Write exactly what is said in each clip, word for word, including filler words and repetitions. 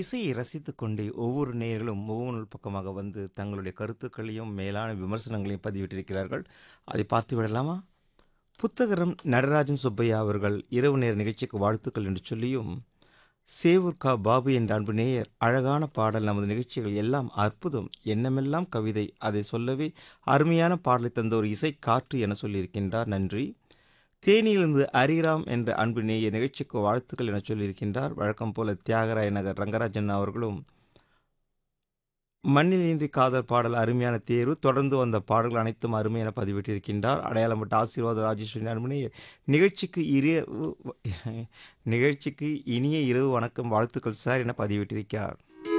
இசையை ரசித்துக் கொண்டே ஒவ்வொரு நேயர்களும் முகநூல் பக்கமாக வந்து தங்களுடைய கருத்துக்களையும் மேலான விமர்சனங்களையும் பதிவிட்டிருக்கிறார்கள். அதை பார்த்து விடலாமா? புத்தகரம் நடராஜன் சுப்பையா அவர்கள் இரவு நேர நிகழ்ச்சிக்கு வாழ்த்துக்கள் என்று சொல்லியும், சேவூர் கா பாபு என்ற அன்பு நேயர் அழகான பாடல் நமது நிகழ்ச்சிகள் எல்லாம் அற்புதம், எண்ணமெல்லாம் கவிதை, அதை சொல்லவே அருமையான பாடலை தந்த ஒரு இசை காற்று என சொல்லியிருக்கின்றார். நன்றி. தேனியிலிருந்து ஹரிராம் என்ற அன்பு நேயர் நிகழ்ச்சிக்கு வாழ்த்துக்கள் என சொல்லியிருக்கின்றார். வழக்கம் போல தியாகராய நகர் ரங்கராஜன் அவர்களும் மண்ணில் இன்றி காதல் பாடல் அருமையான தேர்வு, தொடர்ந்து வந்த பாடல்கள் அனைத்தும் அருமை என பதிவிட்டிருக்கின்றார். அடையாளப்பட்ட ஆசீர்வாத ராஜேஸ்வரி அன்பு நேயர் நிகழ்ச்சிக்கு இரவு நிகழ்ச்சிக்கு இனிய இரவு வணக்கம் வாழ்த்துக்கள் சார் என பதிவிட்டிருக்கிறார்.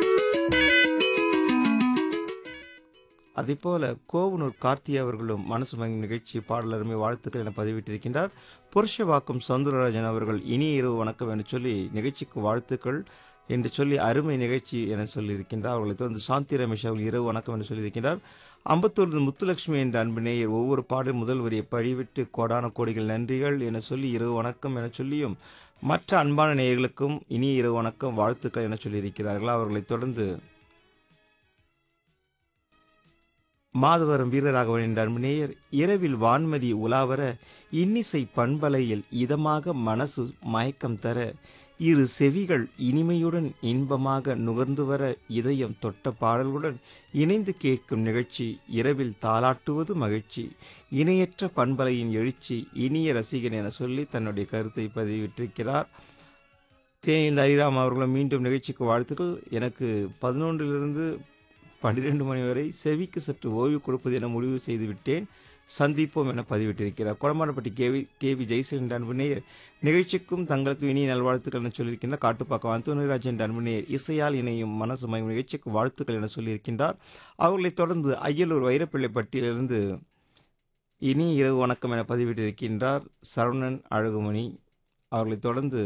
அதேபோல கோவனூர் கார்த்தி அவர்களும் மனசு மயங்கும் நிகழ்ச்சி பாடல் அருமை வாழ்த்துக்கள் என பதிவிட்டிருக்கின்றார். புருஷவாக்கம் சவுந்தரராஜன் அவர்கள் இனிய இரவு வணக்கம் என சொல்லி நிகழ்ச்சிக்கு வாழ்த்துக்கள் என்று சொல்லி அருமை நிகழ்ச்சி என சொல்லியிருக்கின்றார். அவர்களை தொடர்ந்து சாந்தி ரமேஷ் அவர்கள் இரவு வணக்கம் என்று சொல்லியிருக்கின்றார். அம்பத்தூர் முத்துலட்சுமி என்ற அன்பு நேயர் ஒவ்வொரு பாடல் முதல் வரியை படிவிட்டு கோடான கோடிகள் நன்றிகள் என சொல்லி இரவு வணக்கம் என சொல்லியும் மற்ற அன்பான நேயர்களுக்கும் இனிய இரவு வணக்கம் வாழ்த்துக்கள் என சொல்லியிருக்கிறார்கள். அவர்களை தொடர்ந்து மாதவரம் வீரராகவன் என்ற அன்பு நேயர் இரவில் வான்மதி உலாவர இன்னிசை பண்பலையில் இதமாக மனசு மயக்கம் தர இரு செவிகள் இனிமையுடன் இன்பமாக நுகர்ந்து வர இதயம் தொட்ட பாடல்களுடன் இணைந்து கேட்கும் நிகழ்ச்சி இரவில் தாலாட்டுவது மகிழ்ச்சி, இணையற்ற பண்பலையின் எழுச்சி, இனிய ரசிகன் என சொல்லி தன்னுடைய கருத்தை பதிவிட்டிருக்கிறார். தேனில் ஹரிராம் அவர்களும் மீண்டும் நிகழ்ச்சிக்கு வாழ்த்துக்கள். எனக்கு பதினொன்றிலிருந்து பன்னிரெண்டு மணி வரை செவிக்கு சற்று ஓய்வு கொடுப்பது என முடிவு செய்து விட்டேன், சந்திப்போம் என பதிவிட்டிருக்கிறார். கொடமானப்பட்டி கேவி கேவி ஜெய்சன் அன்பு நேயர் நிகழ்ச்சிக்கும் தங்களுக்கு இனிய நல்வாழ்த்துக்கள் என சொல்லியிருக்கின்றார். காட்டுப்பாக்கம் அந்தோனிராஜன் அன்பு நேயர் இசையால் இணையும் மனசு மயம் நிகழ்ச்சிக்கு வாழ்த்துக்கள் என சொல்லியிருக்கின்றார். அவர்களைத் தொடர்ந்து அய்யலூர் வைரப்பிள்ளைப்பட்டியிலிருந்து இனிய இரவு வணக்கம் என பதிவிட்டிருக்கின்றார் சரவணன் அழகுமணி. அவர்களைத் தொடர்ந்து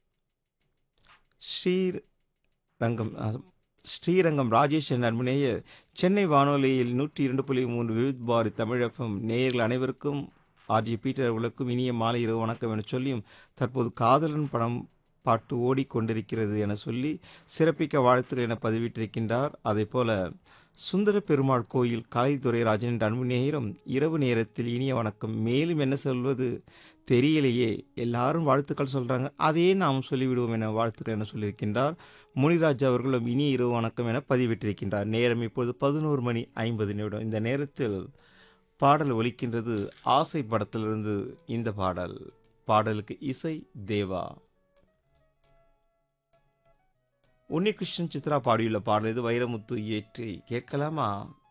ஸ்ரீரங்கம் ஸ்ரீரங்கம் ராஜேஷ் என்ற அன்பு நேயர் சென்னை வானொலியில் நூற்றி இரண்டு புள்ளி மூன்று விவித் பாரதி தமிழ் எஃப்எம் நேயர்கள் அனைவருக்கும் ஆர்ஜி பீட்டர் அவர்களுக்கும் இனிய மாலை இரவு வணக்கம் என சொல்லியும் தற்போது காதலன் படம் பாட்டு ஓடிக்கொண்டிருக்கிறது என சொல்லி சிறப்பிக்க வாழ்த்துக்கள் என பதிவிட்டிருக்கின்றார். அதே போல சுந்தர பெருமாள் கோயில் கலைத்துறை ராஜன் என்ற அன்பு நேயரும் இரவு நேரத்தில் இனிய வணக்கம், மேலும் என்ன சொல்வது தெரியலையே, எல்லாரும் வாழ்த்துக்கள் சொல்கிறாங்க, அதையே நாம் சொல்லிவிடுவோம் என வாழ்த்துக்கள் என சொல்லியிருக்கின்றார். முனிராஜ் அவர்களும் இனிய இரவு வணக்கம் என பதிவிட்டிருக்கின்றார். நேரம் இப்போது பதினோரு மணி ஐம்பது நிமிடம். இந்த நேரத்தில் பாடல் ஒலிக்கின்றது ஆசை படத்திலிருந்து இந்த பாடல். பாடலுக்கு இசை தேவா. உன்னிகிருஷ்ணன் சித்ரா பாடியுள்ள பாடல் இது. வைரமுத்து இயற்றி கேட்கலாமா?